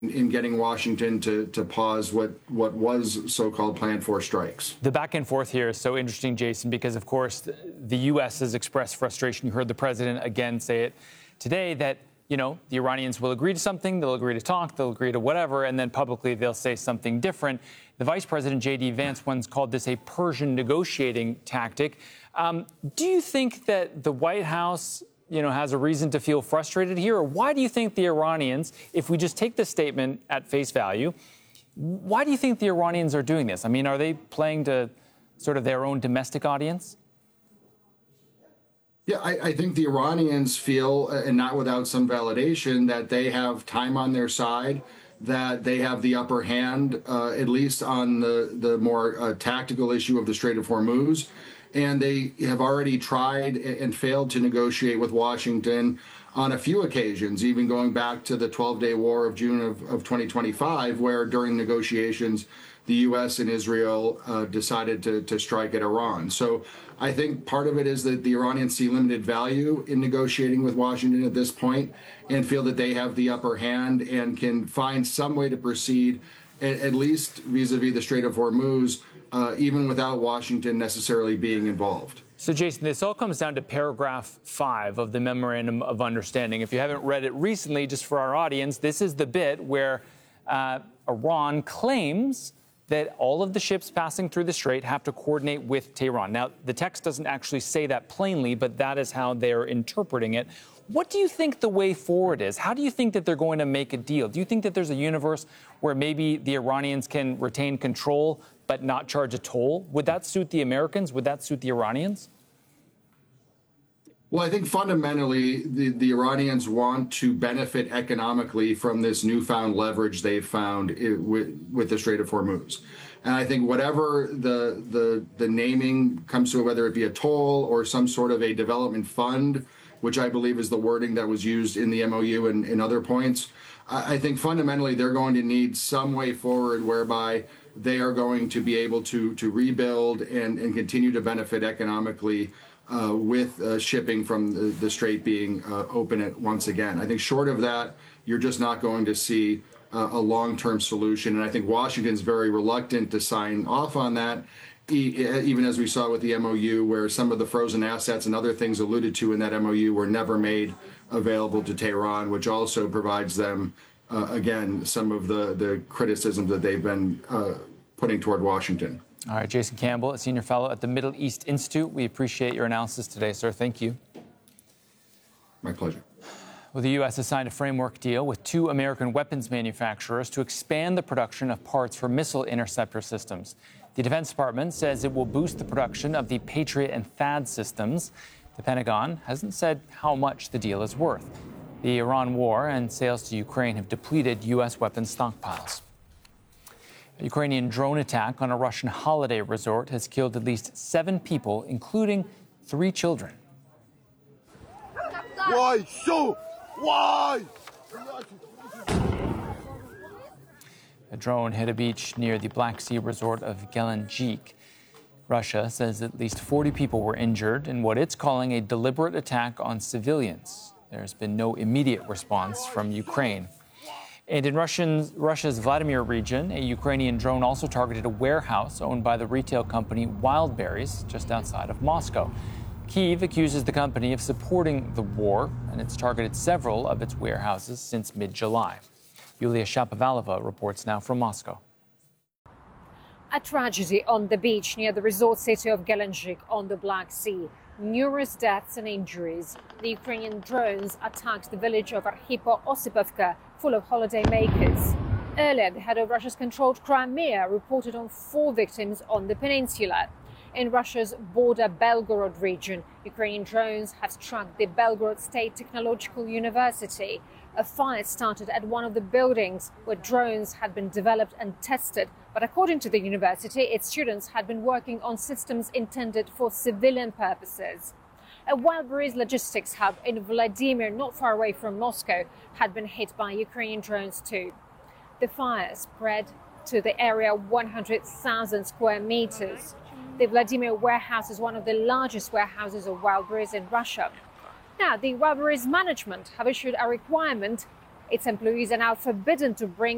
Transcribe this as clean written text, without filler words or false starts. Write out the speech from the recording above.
in getting Washington to pause what was so-called planned for strikes. The back and forth here is so interesting, Jason, because, of course, the U.S. has expressed frustration. You heard the president again say it today that, you know, the Iranians will agree to something, they'll agree to talk, they'll agree to whatever, and then publicly they'll say something different. The Vice President, J.D. Vance, once called this a Persian negotiating tactic. Do you think that the White House, you know, has a reason to feel frustrated here? Or why do you think the Iranians, if we just take this statement at face value, why do you think the Iranians are doing this? I mean, are they playing to sort of their own domestic audience? Yeah, I think the Iranians feel, and not without some validation, that they have time on their side, that they have the upper hand, at least on the more tactical issue of the Strait of Hormuz. And they have already tried and failed to negotiate with Washington on a few occasions, even going back to the 12-day war of June of 2025, where during negotiations, the U.S. and Israel decided to strike at Iran. So I think part of it is that the Iranians see limited value in negotiating with Washington at this point and feel that they have the upper hand and can find some way to proceed, at least vis-a-vis the Strait of Hormuz, even without Washington necessarily being involved. So, Jason, this all comes down to paragraph 5 of the Memorandum of Understanding. If you haven't read it recently, just for our audience, this is the bit where Iran claims that all of the ships passing through the strait have to coordinate with Tehran. Now, the text doesn't actually say that plainly, but that is how they're interpreting it. What do you think the way forward is? How do you think that they're going to make a deal? Do you think that there's a universe where maybe the Iranians can retain control but not charge a toll? Would that suit the Americans? Would that suit the Iranians? Well, I think fundamentally the Iranians want to benefit economically from this newfound leverage they've found with the Strait of Hormuz. And I think whatever the naming comes to, whether it be a toll or some sort of a development fund, which I believe is the wording that was used in the MOU and in other points, I think fundamentally they're going to need some way forward whereby they are going to be able to rebuild and continue to benefit economically with shipping from the strait being open once again. I think short of that, you're just not going to see a long-term solution. And I think Washington's very reluctant to sign off on that, even as we saw with the MOU, where some of the frozen assets and other things alluded to in that MOU were never made available to Tehran, which also provides them, again, some of the criticism that they've been putting toward Washington. All right, Jason Campbell, a senior fellow at the Middle East Institute. We appreciate your analysis today, sir. Thank you. My pleasure. Well, the U.S. has signed a framework deal with 2 American weapons manufacturers to expand the production of parts for missile interceptor systems. The Defense Department says it will boost the production of the Patriot and THAAD systems. The Pentagon hasn't said how much the deal is worth. The Iran war and sales to Ukraine have depleted U.S. weapons stockpiles. A Ukrainian drone attack on a Russian holiday resort has killed at least 7 people, including 3 children. Why so? Why? A drone hit a beach near the Black Sea resort of Gelendzhik. Russia says at least 40 people were injured in what it's calling a deliberate attack on civilians. There's been no immediate response from Ukraine. And in Russia's Vladimir region, a Ukrainian drone also targeted a warehouse owned by the retail company Wildberries just outside of Moscow. Kyiv accuses the company of supporting the war, and it's targeted several of its warehouses since mid-July. Yulia Shapovalova reports now from Moscow. A tragedy on the beach near the resort city of Gelendzhik on the Black Sea. Numerous deaths and injuries. The Ukrainian drones attacked the village of Arhipo-Osipovka, full of holidaymakers. Earlier, the head of Russia's controlled Crimea reported on 4 victims on the peninsula. In Russia's border Belgorod region, Ukrainian drones have struck the Belgorod State Technological University. A fire started at one of the buildings where drones had been developed and tested. But according to the university, its students had been working on systems intended for civilian purposes. A Wildberries logistics hub in Vladimir, not far away from Moscow, had been hit by Ukrainian drones too. The fire spread to the area 100,000 square meters. The Vladimir warehouse is one of the largest warehouses of Wildberries in Russia. Now, the Wildberries management have issued a requirement. Its employees are now forbidden to bring